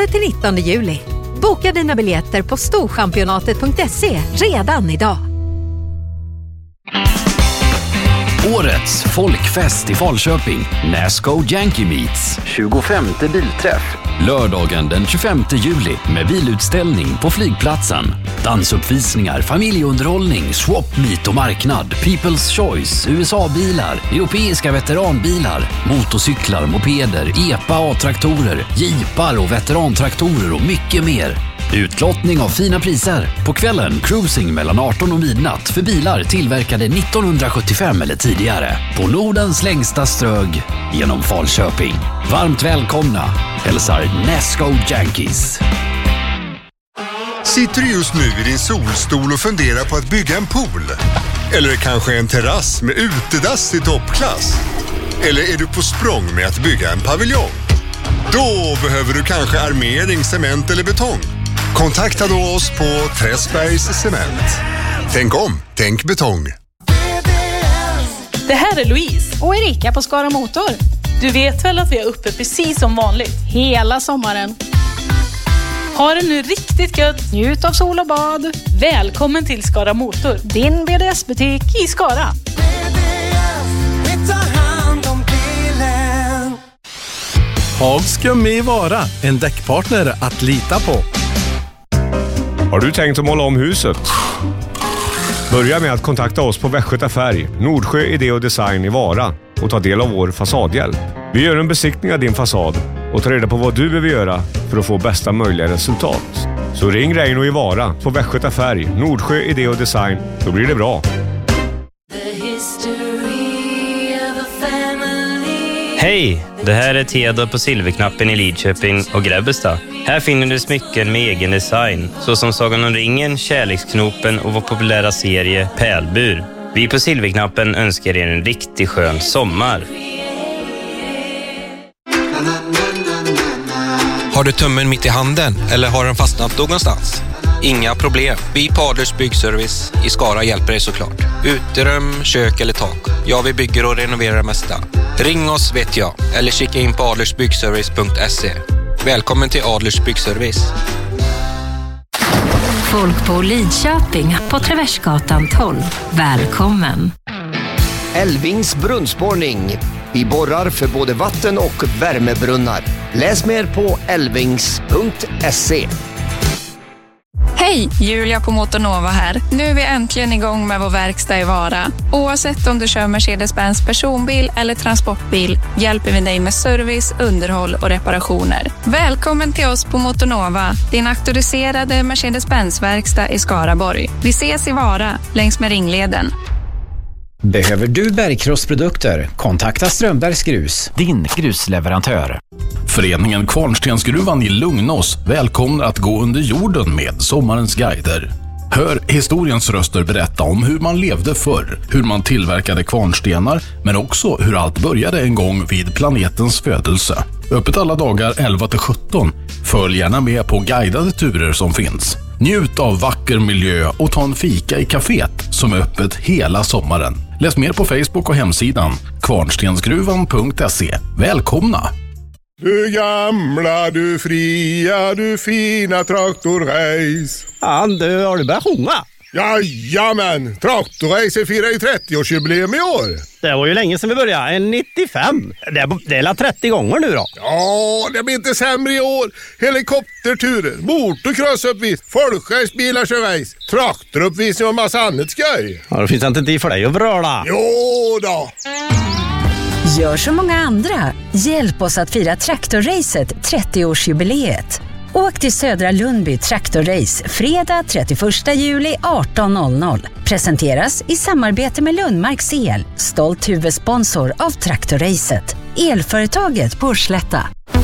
17-19 juli. Boka dina biljetter på storchampionatet.se redan idag. Årets folkfest i Falköping, Nasco Yankee Meets, 25:e bilträff. Lördagen den 25 juli med bilutställning på flygplatsen. Dansuppvisningar, familjeunderhållning, swap meet och marknad, People's Choice, USA-bilar, europeiska veteranbilar, motorcyklar, mopeder, EPA A-traktorer, jeepar och veterantraktorer och mycket mer. Utlottning av fina priser. På kvällen cruising mellan 18 och midnatt för bilar tillverkade 1975 eller tidigare. På Nordens längsta strög genom Falköping. Varmt välkomna. Hälsar Nasco Yankees. Sitter du just nu i din solstol och funderar på att bygga en pool? Eller kanske en terrass med utedass i toppklass? Eller är du på språng med att bygga en paviljong? Då behöver du kanske armering, cement eller betong. Kontakta då oss på Träsbergs Cement. Tänk om, tänk betong. Det här är Louise och Erika på Skara Motor. Du vet väl att vi är uppe precis som vanligt hela sommaren. Ha det nu riktigt gött. Njut av sol och bad. Välkommen till Skara Motor, din BDS-butik i Skara. Hagska med Vara, en däckpartner att lita på. Har du tänkt att måla om huset? Börja med att kontakta oss på Västgöta Färg, Nordsjö Idé och Design i Vara och ta del av vår fasadhjälp. Vi gör en besiktning av din fasad och tar reda på vad du behöver göra för att få bästa möjliga resultat. Så ring Reino i Vara på Västgöta Färg, Nordsjö Idé och Design, så blir det bra. Hej! Det här är Theodor på Silverknappen i Lidköping och Grebbestad. Här finner du smycken med egen design, såsom Sagan om ringen, Kärleksknopen och vår populära serie Pärlbur. Vi på Silverknappen önskar er en riktigt skön sommar. Har du tummen mitt i handen eller har den fastnat någonstans? Inga problem. Vi på Adlers Byggservice i Skara hjälper dig såklart. Uterum, kök eller tak. Ja, vi bygger och renoverar det mesta. Ring oss vet jag, eller kika in på adlersbyggservice.se. Välkommen till Adlers Byggservice. Folk på Lidköping på Traversgatan 12. Välkommen. Älvings brunnsborrning. Vi borrar för både vatten- och värmebrunnar. Läs mer på älvings.se. Hej, Julia på Motornova här. Nu är vi äntligen igång med vår verkstad i Vara. Oavsett om du kör Mercedes-Benz personbil eller transportbil hjälper vi dig med service, underhåll och reparationer. Välkommen till oss på Motornova, din auktoriserade Mercedes-Benz-verkstad i Skaraborg. Vi ses i Vara, längs med Ringleden. Behöver du bergkrossprodukter? Kontakta Strömbergs Grus, din grusleverantör. Föreningen Kvarnstensgruvan i Lugnås välkomnar att gå under jorden med sommarens guider. Hör historiens röster berätta om hur man levde förr, hur man tillverkade kvarnstenar, men också hur allt började en gång vid planetens födelse. Öppet alla dagar 11-17. Följ gärna med på guidade turer som finns. Njut av vacker miljö och ta en fika i kaféet som är öppet hela sommaren. Läs mer på Facebook och hemsidan kvarnstensgruvan.se. Välkomna! Du gamla, du fria, du fina traktorrace. Du har du börjat sjunga? Jajamän, traktorrace firar ju 30-årsjubileum i år. Det var ju länge sedan vi började, en 95. Det är 30 gånger nu då. Ja, det blir inte sämre i år. Helikopterturer, motocrossuppvis, folkracebilar kör race, traktoruppvisning och massa annat skoj. Ja, det finns inte tid för dig att bröla. Jo då. Gör som många andra. Hjälp oss att fira traktorracet 30-årsjubileet. Åk till Södra Lundby Traktorrace fredag 31 juli 18.00. Presenteras i samarbete med Lundmarks El, stolt huvudsponsor av Traktorracet. Elföretaget på Slätta.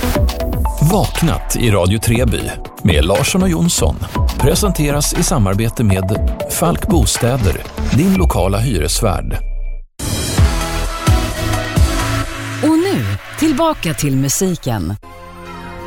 Vaknat i Radio Treby med Larsson och Jonsson. Presenteras i samarbete med Falk Bostäder, din lokala hyresvärd. Och nu, tillbaka till musiken.